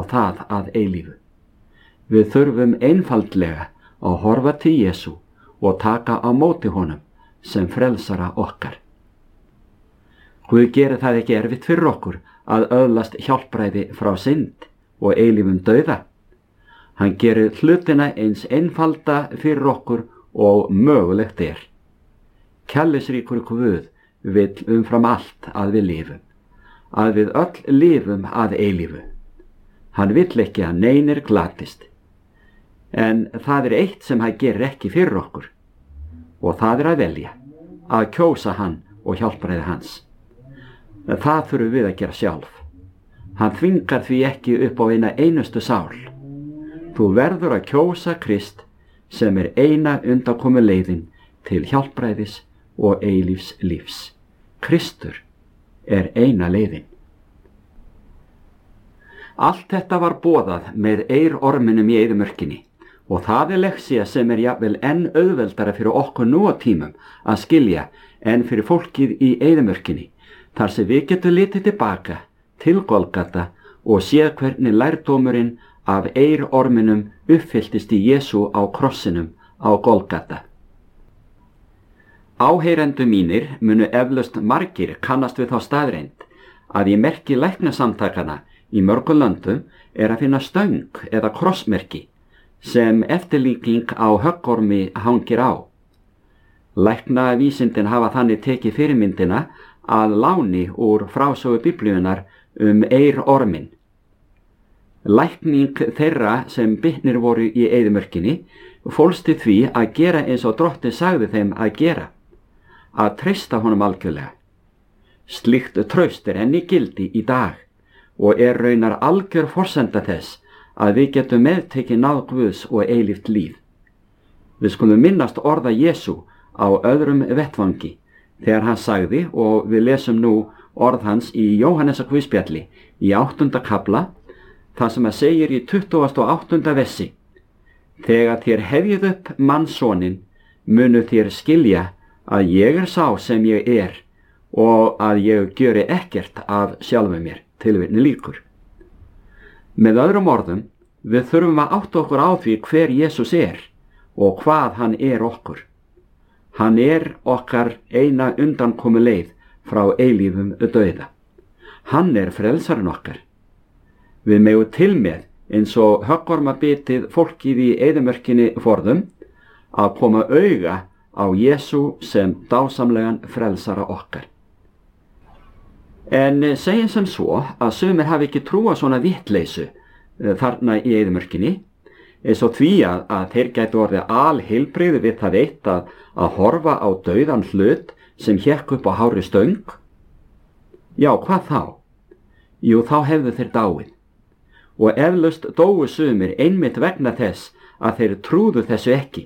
og það að eilífu. Við þurfum einfaldlega að horfa til Jesú og taka á móti honum sem frelsara okkar. Guð gerir það ekki erfitt fyrir okkur að öðlast hjálpræði frá synd og eilífum dauða. Hann gerir hlutina eins einfalda fyrir okkur og mögulegt er. Kærleiksríkur Guð vill umfram allt að við lifum, að við öll lifum að eilífu. Hann vill ekki að neinir glatist. En það er eitt sem hann gerir ekki fyrir okkur, og það er að velja, að kjósa hann og hjálpræði hans. Það þurfum við að gera sjálf. Hann þvingar því ekki upp á eina einustu sál. Þú verður að kjósa Krist sem er eina undankomu leiðin til hjálpræðis og eilífs lífs. Kristur er eina leiðin. Allt þetta var boðað með eirorminum í eyðimörkinni, og það er leksía sem er jafnvel enn auðveldara fyrir okkur nú á tímum að skilja en fyrir fólkið í eyðimörkinni, þar sem við getum litið tilbaka til Golgata og séð hvernig lærdómurinn af eirorminum uppfylltist í Jesú á krossinum á Golgata. Áheyrendur mínir munu eflaust margir kannast við þá staðreynd að í merki læknasamtakana í mörgum löndum er að finna stöng eða krossmerki sem eftirlíking á höggormi hangir á. Læknavísindin hafa þannig tekið fyrirmyndina að láni úr frásögu Biblíunnar eirormin. Lækning þeirra sem bitnir voru í eyðimörkinni fólst í því að gera eins og Drottinn sagði þeim að gera, að treysta honum algjörlega. Slíkt traust er enn í gildi í dag og er raunar algjör forsenda þess að við getum meðtekið náð Guðs og eilíft líf. Við skulum minnast orða Jesú á öðrum vettvangi þegar hann sagði, og við lesum nú orð hans í Jóhannesar Guðspjalli í 8. kafla, það sem að segir í 28. versi: Þegar þér hefjið upp mannssonin, munu þér skilja að ég er sá sem ég er og að ég gjöri ekkert af sjálfu mér. Tilvitni lýkur. Með öðrum orðum, við þurfum að átta okkur á því hver Jesús er og hvað hann er okkur. Hann er okkar eina undankomu leið frá eilífum dauða. Hann er frelsarinn okkar. Við megum til með, eins og höggormabitið fólkið í eyðimörkinni forðum, að koma auga á Jesú sem dásamlegan frelsara okkar. En segjum sem svo að sumir hafi ekki trúað svona vittleysu þarna í eyðimörkinni, eins og því að þeir gætu orðið alheilbrigði við það eitt að horfa á dauðan hlut sem hékk upp á hárri stöng. Já, hvað þá? Jú, þá hefðu þeir dáið. Og eflaust dóu sumir einmitt vegna þess að þeir trúðu þessu ekki.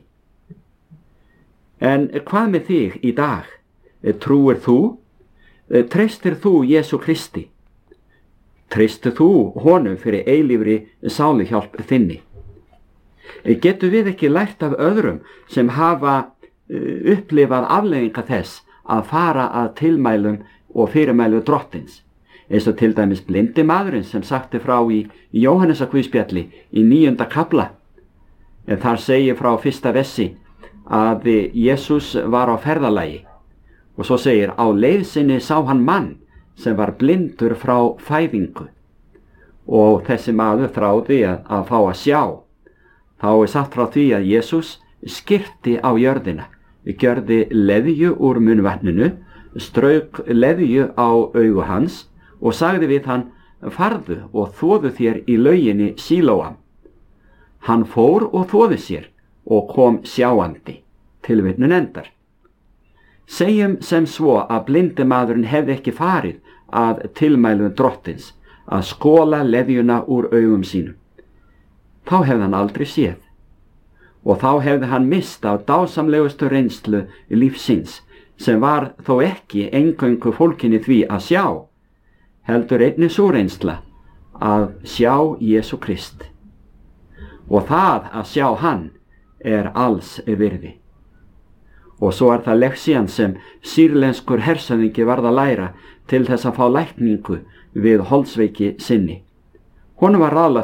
En hvað með þig í dag? Trúir þú? Treystir þú Jesú Kristi? Treystir þú honum fyrir eilífri sáluhjálp þinni? Getum við ekki lært af öðrum sem hafa upplifað afleiðinga þess að fara að tilmælum og fyrirmælu Drottins, eins og til dæmis blindi maðurinn sem sagti frá í Jóhannesar Guðspjalli í 9. kafla. En þar segir frá 1. versi að Jesús var á ferðalagi, og svo segir: á leið sinni sá hann mann sem var blindur frá fæðingu, og þessi maður þráði að fá að sjá. Þá er sagt frá því að Jesús skyrti á jörðina, gjörði leðju úr munnvatninu, strauk leðju á augu hans og sagði við hann: farðu og þvoðu þér í lauginni Sílóam. Hann fór og þvoði sér og kom sjáandi. Tilvitnun endar. Segjum sem svo að blindi maðurinn hefði ekki farið að tilmælum Drottins að skóla leðjuna úr augum sínum. Þá hefði hann aldrei séð, og þá hefði hann mist af dásamlegustu reynslu lífsins, sem var þó ekki eingöngu fólkinni því að sjá, heldur einnig sú reynsla að sjá Jesú Krist. Og það að sjá hann er alls virði. Og svo er það leksían sem sýrlenskur hershöfðingi varð að læra til þess að fá lækningu við holdsveiki sinni. Honum var ráðlagt